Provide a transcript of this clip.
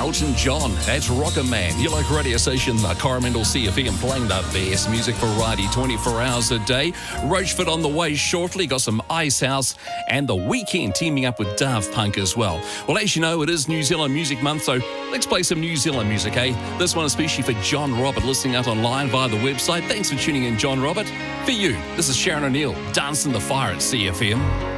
Elton John, that's Rocker Man. Your local radio station, the Coromandel CFM, playing the best music variety 24 hours a day. Roachford on the way shortly. Got some Icehouse and The Weeknd teaming up with Daft Punk as well. Well, as you know, it is New Zealand Music Month, so let's play some New Zealand music, eh? This one especially for John Robert, listening out online via the website. Thanks for tuning in, John Robert. For you, this is Sharon O'Neill, Dancing the Fire at CFM.